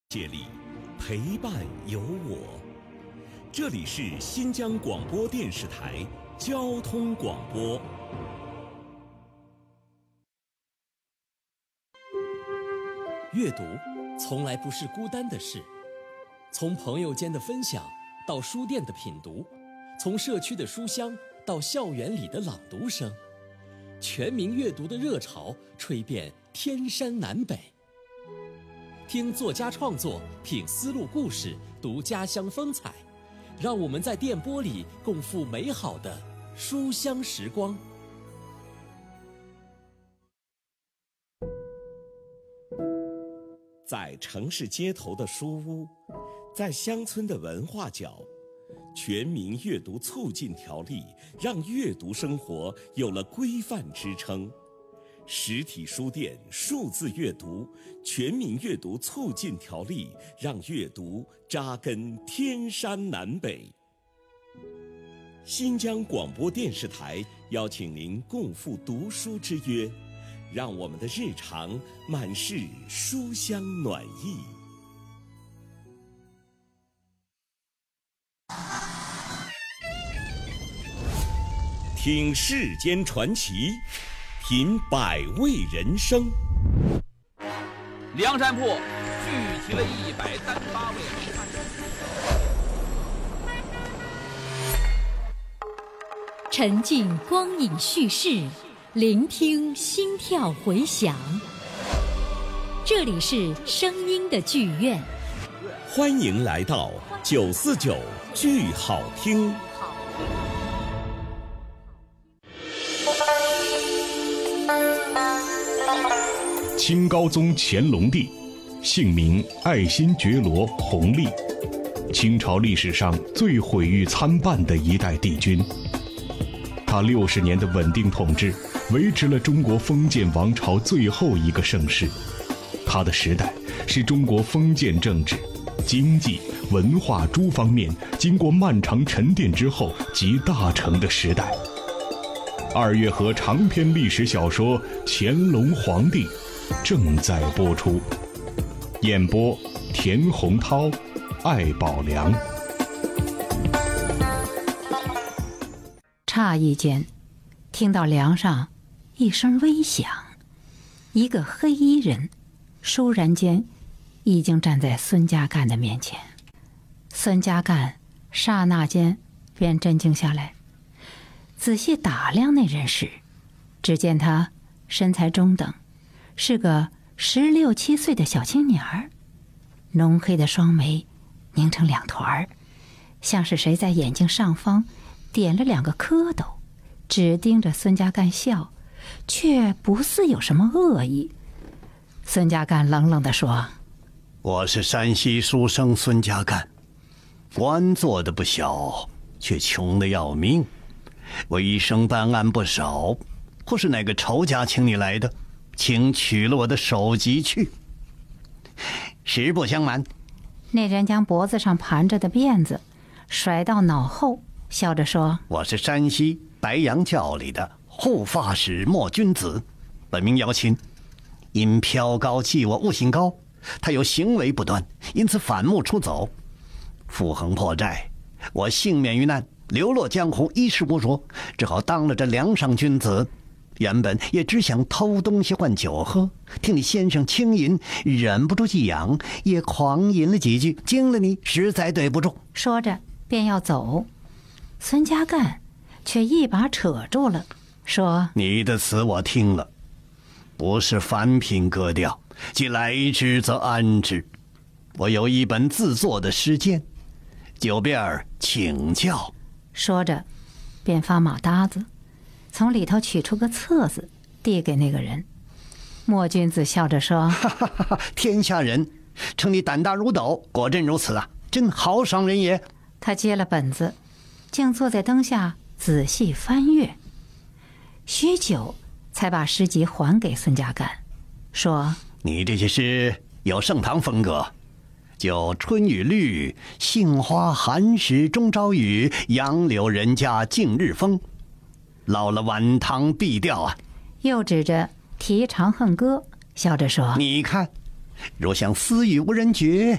界里陪伴有我。这里是新疆广播电视台交通广播。阅读从来不是孤单的事，从朋友间的分享到书店的品读，从社区的书香到校园里的朗读声，全民阅读的热潮吹遍天山南北。听作家创作，品丝路故事，读家乡风采，让我们在电波里共赴美好的书香时光。在城市街头的书屋，在乡村的文化角，全民阅读促进条例让阅读生活有了规范支撑。实体书店数字阅读全民阅读促进条例让阅读扎根天山南北。新疆广播电视台邀请您共赴读书之约，让我们的日常满是书香暖意。听世间传奇，品百味人生。 梁山泊聚齐了138位好汉。 沉浸光影叙事，聆听心跳回响。这里是声音的剧院， 欢迎来到949剧好听。 清高宗乾隆帝，姓名爱新觉罗·弘历，清朝历史上最毁誉参半的一代帝君。他60年的稳定统治，维持了中国封建王朝最后一个盛世。他的时代是中国封建政治、经济、文化诸方面经过漫长沉淀之后集大成的时代。2月河长篇历史小说《乾隆皇帝》正在播出，演播田洪涛、艾宝良。 诧异间，听到梁上一声微响，一个黑衣人倏然间已经站在孙家淦的面前。孙家淦刹那间便镇静下来，仔细打量那人时，只见他身材中等，是个16、17岁的小青年儿，浓黑的双眉拧成2团，像是谁在眼睛上方点了2个蝌蚪，只盯着孙家淦笑，却不似有什么恶意。孙家淦冷冷地说：“ 我是山西书生孙家淦，官做得不小，却穷得要命。我一生办案不少，或是哪个仇家请你来的，请取了我的首级去。”实不相瞒， 那人将脖子上盘着的辫子甩到脑后，笑着说：“ 我是山西白杨教里的护发使莫君子，本名姚琴。因飘高记我悟性高，他有行为不端，因此反目出走，负横破债，我幸免于难，流落江湖，衣食无着，只好当了这梁上君子。原本也只想偷东西换酒喝，听你先生轻吟，忍不住寄养，也狂吟了几句，惊了你，实在对不住。” 说着便要走，孙家淦却一把扯住了，说：“ 你的词我听了，不是凡品格调，既来之则安之。我有一本自作的诗笺，就便请教。” 说着便发马搭子，从里头取出个册子递给那个人。莫君子笑着说：“ 哈哈哈哈，天下人称你胆大如斗，果真如此啊，真豪爽人也。” 他接了本子，竟坐在灯下仔细翻阅，许久才把诗集还给孙家淦，说：“ 你这些诗有盛唐风格，就春雨绿，杏花寒食终朝雨，杨柳人家尽日风，落了晚唐碧调啊。” 又指着题《长恨歌》，笑着说：“ 你看，若想私语无人觉，